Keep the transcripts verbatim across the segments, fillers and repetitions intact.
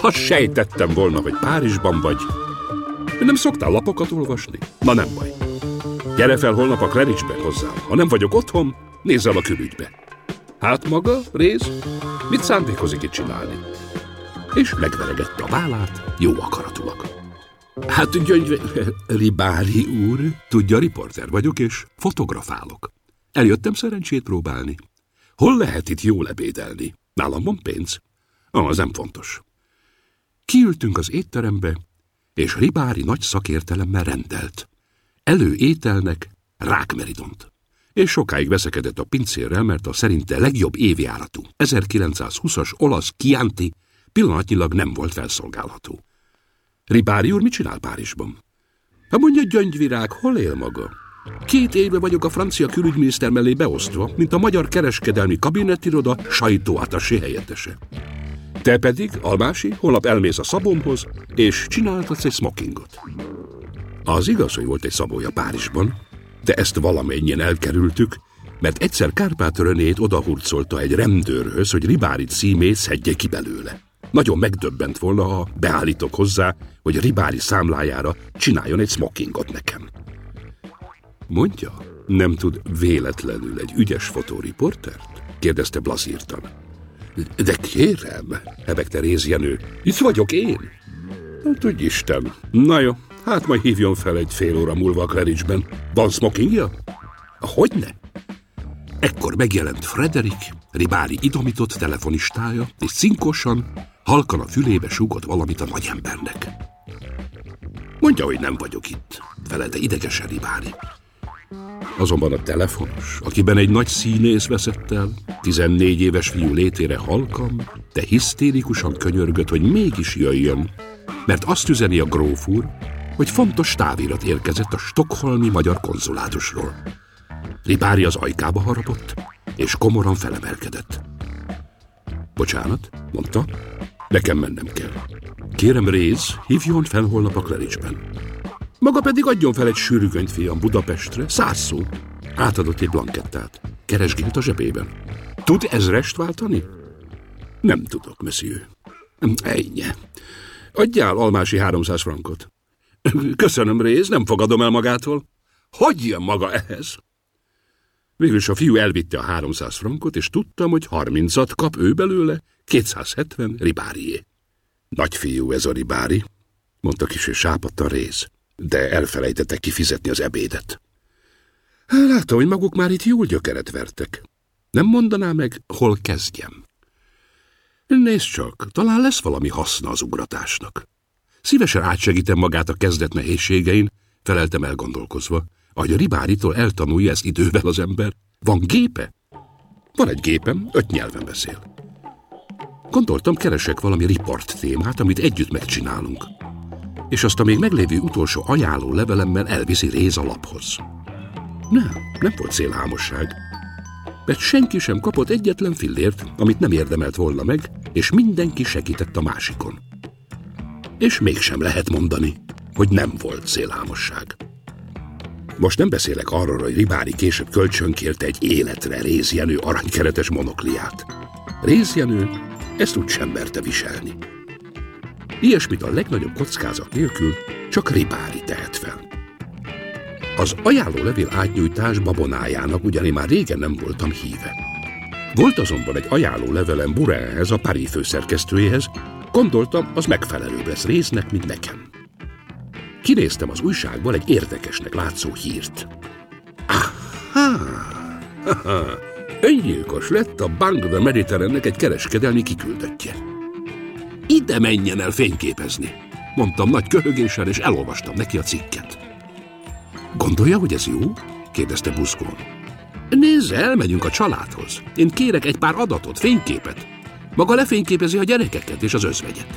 Ha sejtettem volna, hogy Párizsban vagy. Nem szoktál lapokat olvasni? Na nem baj. Gyere fel holnap a Claridge-be hozzám. Ha nem vagyok otthon, nézz el a külügybe. Hát maga, Réz, mit szándékozik itt csinálni? És megveregette a vállát, jó akaratulag. Hát gyöngyve... Ribári úr, tudja, riporter vagyok, és fotografálok. Eljöttem szerencsét próbálni. Hol lehet itt jól ebédelni? Nálam van pénz? Ah, az nem fontos. Kiültünk az étterembe, és Ribári nagy szakértelemmel rendelt. Elő ételnek rákmeridont. És sokáig veszekedett a pincérrel, mert a szerinte legjobb évjáratú ezerkilencszázhúszas olasz Chianti pillanatnyilag nem volt felszolgálható. Ribári úr mit csinál Párizsban? Ha mondja, gyöngyvirág, hol él maga? Két éve vagyok a francia külügyminiszter mellé beosztva, mint a magyar kereskedelmi kabinettiroda sajtóattaché helyettese. Te pedig, Almási, holnap elmész a szabomhoz, és csináltatsz egy smokingot. Az igaz, hogy volt egy szabója Párizsban, de ezt valamennyien elkerültük, mert egyszer Kárpát Renét odahurcolta egy rendőrhöz, hogy Ribári címét szedje ki belőle. Nagyon megdöbbent volna, ha beállítok hozzá, hogy Ribári számlájára csináljon egy smokingot nekem. Mondja, nem tud véletlenül egy ügyes fotóriportert? Kérdezte blazírtan. De kérem, hebegte Réz Jenő, itt vagyok én. Hát, tudj Isten. Na jó, hát majd hívjon fel egy fél óra múlva a Claridge-ben. Van smokingja? Hogyne? Ekkor megjelent Frederick, Ribári idomított telefonistája, és cinkosan, halkan a fülébe súgott valamit a nagyembernek. Mondja, hogy nem vagyok itt, felelte idegesen Ribári. Azonban a telefonos, akiben egy nagy színész veszett el, tizennégy éves fiú létére halkan, de hisztérikusan könyörgött, hogy mégis jöjjön, mert azt üzeni a gróf úr, hogy fontos távirat érkezett a stockholmi magyar konzulátusról. Ribári az ajkába harapott, és komoran felemelkedett. Bocsánat, mondta, nekem mennem kell. Kérem, Réz, hívjon fel holnap a Claridge-ben. Maga pedig adjon fel egy sűrűkönyv, fiam, Budapestre, száz szó. Átadott egy blankettát. Keresgélt a zsebében. Tud ezrest váltani? Nem tudok, monsieur. Ennyi. Adjál Almási háromszáz frankot. Köszönöm, Réz, nem fogadom el magától. Hogy jön maga ehhez? Végülis a fiú elvitte a háromszáz frankot, és tudtam, hogy harmincat kap ő belőle, kétszázhetven Ribárié. Nagy fiú ez a Ribári, mondta kis és sápadtan Réz, de elfelejtette kifizetni az ebédet. Látom, hogy maguk már itt jól gyökeret vertek. Nem mondaná meg, hol kezdjem? Nézd csak, talán lesz valami haszna az ugratásnak. Szívesen átsegítem magát a kezdet nehézségein, feleltem elgondolkozva, ahogy a Ribáritól eltanulja ezt idővel az ember. Van gépe? Van egy gépem, öt nyelven beszél. Gondoltam, keresek valami riport témát, amit együtt megcsinálunk. És azt a még meglévő utolsó ajánló levelemmel elviszi Réz a laphoz. Nem, nem volt szélhámosság. Mert senki sem kapott egyetlen fillért, amit nem érdemelt volna meg, és mindenki segített a másikon. És mégsem lehet mondani, hogy nem volt szélhámosság. Most nem beszélek arról, hogy Ribári később kölcsönkérte egy életre Réz Jenő aranykeretes monokliát. Réz Jenő ezt úgy sem merte viselni. Ilyesmit a legnagyobb kockázat nélkül csak Ribári tehet fel. Az ajánlólevél átnyújtás babonájának ugyan én már régen nem voltam híve. Volt azonban egy ajánlólevelem Burenhez, a Paris főszerkesztőjéhez, gondoltam, az megfelelőbb lesz Réznek, mint nekem. Kinéztem az újságból egy érdekesnek látszó hírt. Aha! Aha. Öngyilkos lett a Banque de Mediterranee-nek egy kereskedelmi kiküldöttje. Ide menjen el fényképezni, mondtam nagy köhögéssel, és elolvastam neki a cikket. Gondolja, hogy ez jó? Kérdezte buzgón. Nézz, elmegyünk a családhoz. Én kérek egy pár adatot, fényképet. Maga lefényképezi a gyerekeket és az özvegyet.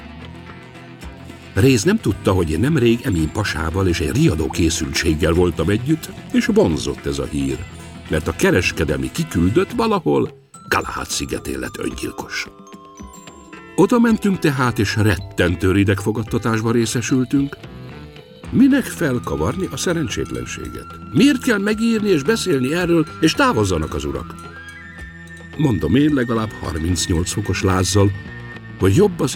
Réz nem tudta, hogy én nemrég Emin pasával és egy riadó készültséggel voltam együtt, és vonzott ez a hír, mert a kereskedelmi kiküldött valahol Galahad szigetén lett öngyilkos. Oda mentünk tehát, és rettentő ridegfogadtatásba részesültünk. Minek felkavarni a szerencsétlenséget? Miért kell megírni és beszélni erről, és távozzanak az urak? Mondom én legalább harmincnyolc fokos lázzal, hogy jobb az